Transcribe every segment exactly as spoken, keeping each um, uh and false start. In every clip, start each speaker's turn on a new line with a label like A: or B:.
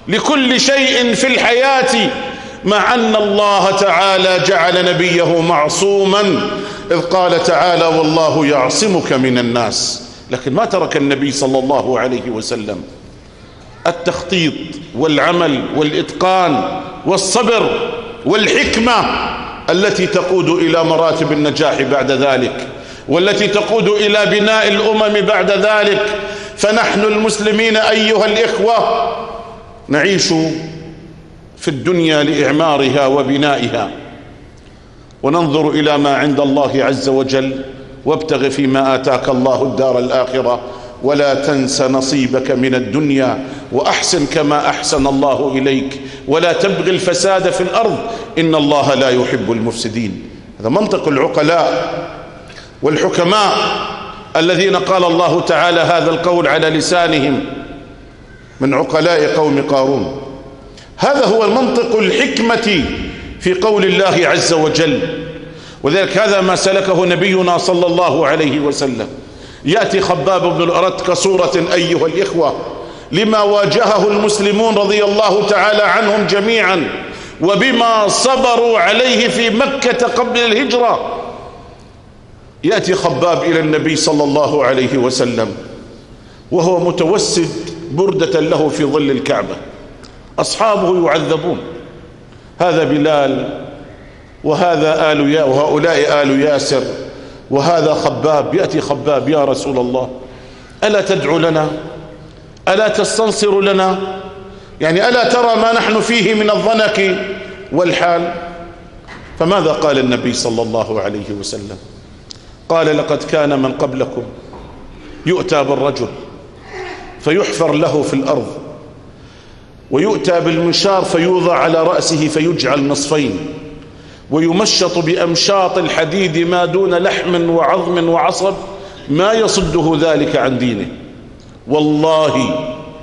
A: لكل شيء في الحياة، مع أن الله تعالى جعل نبيه معصوما، إذ قال تعالى والله يعصمك من الناس. لكن ما ترك النبي صلى الله عليه وسلم التخطيط والعمل والإتقان والصبر والحكمة التي تقود إلى مراتب النجاح بعد ذلك، والتي تقود إلى بناء الأمم بعد ذلك. فنحن المسلمين أيها الإخوة نعيش في الدنيا لإعمارها وبنائها، وننظر إلى ما عند الله عز وجل: وابتغ فيما آتاك الله الدار الآخرة ولا تنس نصيبك من الدنيا وأحسن كما أحسن الله إليك ولا تبغي الفساد في الأرض إن الله لا يحب المفسدين. هذا منطق العقلاء والحكماء الذين قال الله تعالى هذا القول على لسانهم من عقلاء قوم قارون. هذا هو المنطق الحكمة في قول الله عز وجل. وذلك هذا ما سلكه نبينا صلى الله عليه وسلم. يأتي خباب بن الأرت كصورة أيها الإخوة لما واجهه المسلمون رضي الله تعالى عنهم جميعا وبما صبروا عليه في مكة قبل الهجرة. يأتي خباب إلى النبي صلى الله عليه وسلم وهو متوسد بردة له في ظل الكعبة، أصحابه يعذبون، هذا بلال وهذا آل يا وهؤلاء آل ياسر وهذا خباب. يأتي خباب: يا رسول الله ألا تدعو لنا؟ ألا تستنصر لنا؟ يعني ألا ترى ما نحن فيه من الضنك والحال؟ فماذا قال النبي صلى الله عليه وسلم؟ قال: لقد كان من قبلكم يؤتى بالرجل فيحفر له في الأرض، ويؤتى بالمنشار فيوضع على رأسه فيجعل نصفين، ويمشط بأمشاط الحديد ما دون لحم وعظم وعصب ما يصده ذلك عن دينه. والله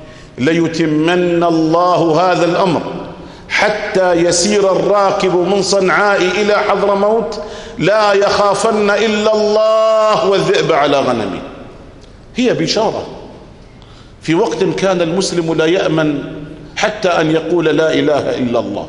A: ليتمن الله هذا الأمر حتى يسير الراكب من صنعاء إلى حضرموت لا يخافن إلا الله والذئب على غنمه. هي بشارة في وقت كان المسلم لا يأمن حتى أن يقول لا إله إلا الله.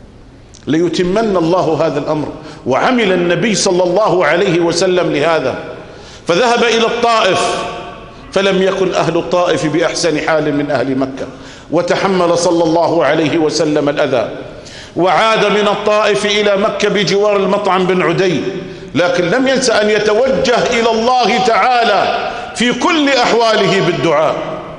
A: ليتمن الله هذا الأمر، وعمل النبي صلى الله عليه وسلم لهذا، فذهب إلى الطائف فلم يكن أهل الطائف بأحسن حال من أهل مكة، وتحمل صلى الله عليه وسلم الأذى، وعاد من الطائف إلى مكة بجوار المطعم بن عدي، لكن لم ينس أن يتوجه إلى الله تعالى في كل أحواله بالدعاء،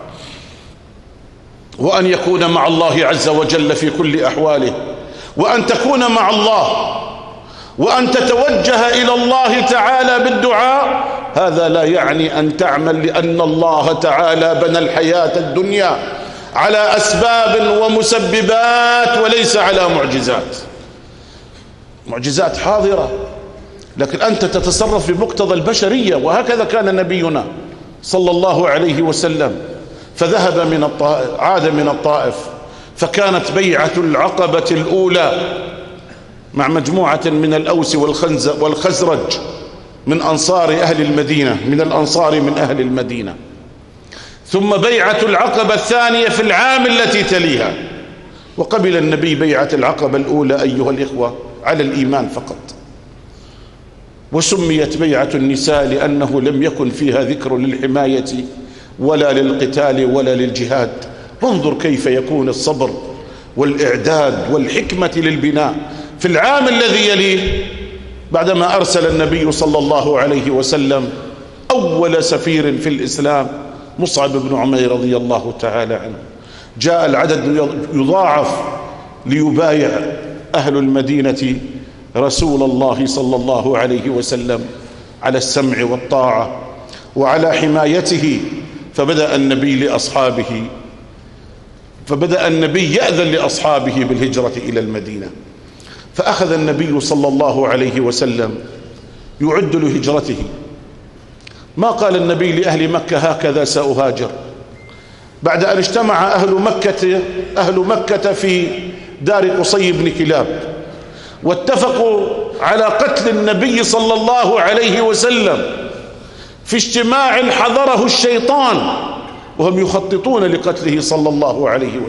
A: وأن يكون مع الله عز وجل في كل أحواله، وأن تكون مع الله وأن تتوجه إلى الله تعالى بالدعاء. هذا لا يعني أن تعمل، لأن الله تعالى بنى الحياة الدنيا على أسباب ومسببات وليس على معجزات. معجزات حاضرة، لكن أنت تتصرف بمقتضى البشرية، وهكذا كان نبينا صلى الله عليه وسلم. فذهب من الطائف، عاد من الطائف، فكانت بيعة العقبة الأولى مع مجموعة من الأوس والخزرج من أنصار أهل المدينة، من الأنصار من أهل المدينة. ثم بيعة العقبة الثانية في العام التي تليها. وقبل النبي بيعة العقبة الأولى أيها الإخوة على الإيمان فقط، وسميت بيعة النساء لأنه لم يكن فيها ذكر للحماية ولا للقتال ولا للجهاد. انظر كيف يكون الصبر والإعداد والحكمة للبناء. في العام الذي يليه بعدما أرسل النبي صلى الله عليه وسلم أول سفير في الإسلام مصعب بن عمير رضي الله تعالى عنه، جاء العدد يضاعف ليبايع أهل المدينة رسول الله صلى الله عليه وسلم على السمع والطاعة وعلى حمايته. فبدأ النبي لأصحابه فبدأ النبي يأذن لأصحابه بالهجرة إلى المدينة. فأخذ النبي صلى الله عليه وسلم يعد لهجرته. ما قال النبي لأهل مكة هكذا سأهاجر، بعد أن اجتمع أهل مكة أهل مكة في دار قصي بن كلاب واتفقوا على قتل النبي صلى الله عليه وسلم في اجتماع حضره الشيطان وهم يخططون لقتله صلى الله عليه وسلم.